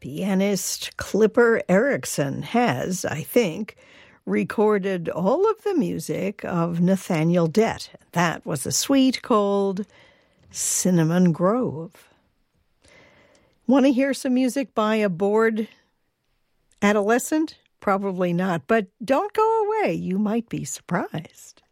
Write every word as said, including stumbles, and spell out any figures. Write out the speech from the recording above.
Pianist Clipper Erickson has, I think, recorded all of the music of Nathaniel Dett. That was a suite called Cinnamon Grove. Want to hear some music by a bored adolescent? Probably not, but don't go away. You might be surprised.